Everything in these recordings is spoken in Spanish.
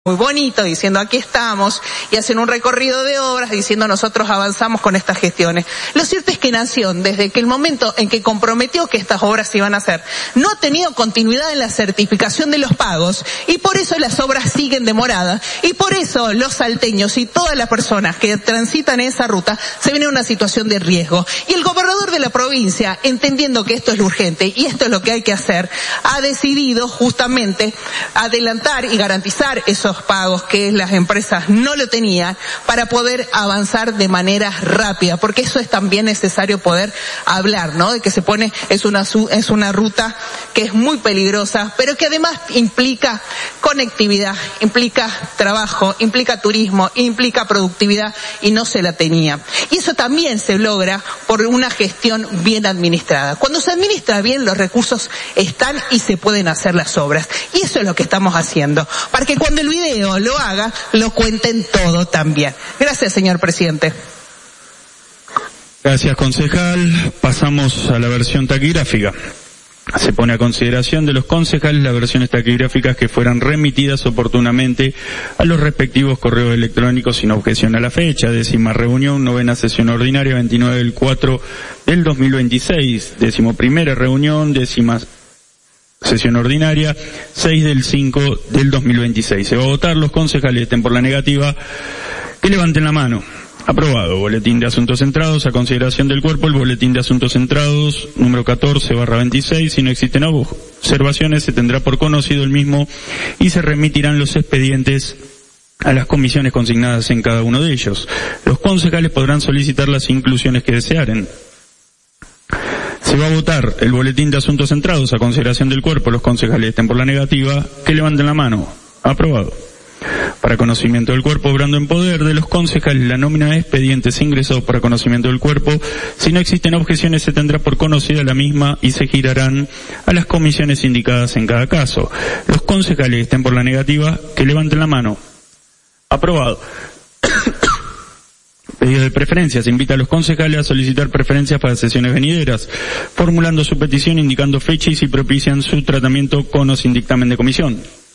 muy bonito, diciendo aquí estamos, y hacen un recorrido de obras diciendo nosotros avanzamos con estas gestiones. Lo cierto es que Nación, desde que el momento en que comprometió que estas obras se iban a hacer, no ha tenido continuidad en la certificación de los pagos, y por eso las obras siguen demoradas, y por eso los salteños y todas las personas que transitan esa ruta se ven en una situación de riesgo. Y el gobernador de la provincia, entendiendo que esto es lo urgente y esto es lo que hay que hacer, ha decidido justamente adelantar y garantizar esos pagos que las empresas no lo tenían para poder avanzar de manera rápida, porque eso es también necesario poder hablar, ¿no? De que es una ruta que es muy peligrosa, pero que además implica conectividad, implica trabajo, implica turismo, implica productividad, y no se la tenía. Y eso también se logra por una gestión bien administrada. Cuando se administra bien, los recursos están y se pueden hacer las obras. Y eso es lo que estamos haciendo, para que cuando el video lo haga, lo cuenten todo también. Gracias, señor presidente. Gracias, concejal. Pasamos a la versión taquigráfica. Se pone a consideración de los concejales las versiones taquigráficas que fueran remitidas oportunamente a los respectivos correos electrónicos sin objeción a la fecha. 10ª reunión, 9ª sesión ordinaria, 29/4/2026. 11ª reunión, 10ª sesión ordinaria, 6/5/2026. Se va a votar. Los concejales estén por la negativa, que levanten la mano. Aprobado. Boletín de Asuntos Centrados a consideración del cuerpo. El Boletín de Asuntos Centrados número 14/26. Si no existen observaciones, se tendrá por conocido el mismo y se remitirán los expedientes a las comisiones consignadas en cada uno de ellos. Los concejales podrán solicitar las inclusiones que desearen. Se va a votar el Boletín de Asuntos Centrados a consideración del cuerpo. Los concejales estén por la negativa, que levanten la mano. Aprobado. Para conocimiento del cuerpo, obrando en poder de los concejales la nómina de expedientes ingresados para conocimiento del cuerpo. Si no existen objeciones, se tendrá por conocida la misma y se girarán a las comisiones indicadas en cada caso. Los concejales estén por la negativa, que levanten la mano. Aprobado. Pedido de preferencia. Se invita a los concejales a solicitar preferencias para sesiones venideras, formulando su petición, indicando fecha y si propician su tratamiento con o sin dictamen de comisión.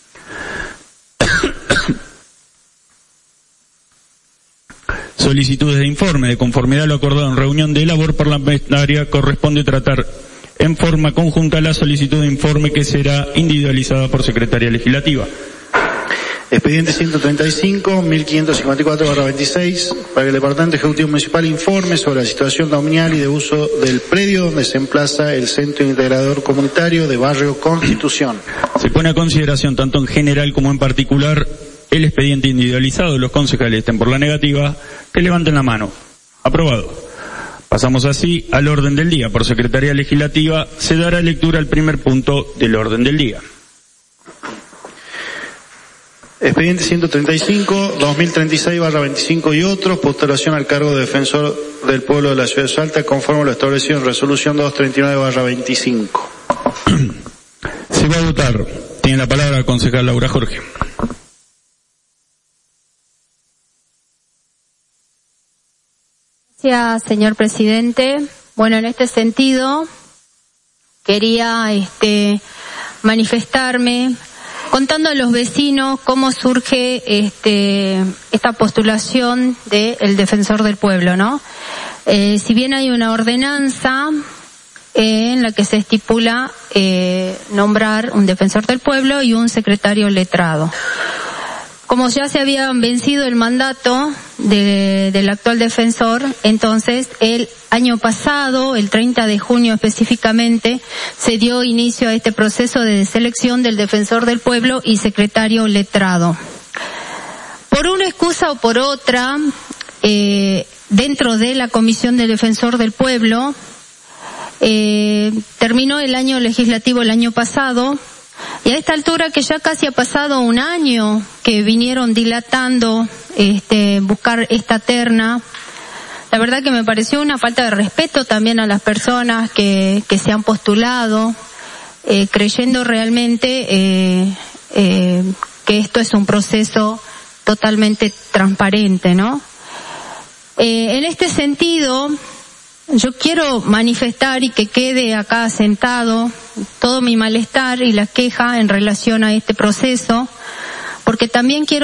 Solicitudes de informe. De conformidad a lo acordado en reunión de labor parlamentaria, corresponde tratar en forma conjunta la solicitud de informe, que será individualizada por Secretaría Legislativa. Expediente 135, 1554/26, para que el Departamento Ejecutivo Municipal informe sobre la situación dominial y de uso del predio donde se emplaza el Centro Integrador Comunitario de Barrio Constitución. Se pone a consideración, tanto en general como en particular, el expediente individualizado. Los concejales estén por la negativa, que levanten la mano. Aprobado. Pasamos así al orden del día. Por Secretaría Legislativa se dará lectura al primer punto del orden del día. Expediente 135, 2036/25 y otros, postulación al cargo de defensor del pueblo de la ciudad de Salta, conforme a lo establecido en resolución 239/25. Se va a votar. Tiene la palabra la concejal Laura Jorge. Gracias, señor presidente. Bueno, en este sentido, quería manifestarme contando a los vecinos cómo surge esta postulación del defensor del pueblo, ¿no? Si bien hay una ordenanza en la que se estipula nombrar un defensor del pueblo y un secretario letrado. Como ya se había vencido el mandato del actual defensor, entonces el año pasado, el 30 de junio específicamente, se dio inicio a este proceso de selección del defensor del pueblo y secretario letrado. Por una excusa o por otra, dentro de la Comisión del Defensor del Pueblo, terminó el año legislativo el año pasado, y a esta altura, que ya casi ha pasado un año que vinieron dilatando buscar esta terna, la verdad que me pareció una falta de respeto también a las personas que se han postulado, creyendo realmente que esto es un proceso totalmente transparente, ¿no? En este sentido, yo quiero manifestar y que quede acá asentado todo mi malestar y la queja en relación a este proceso, porque también quiero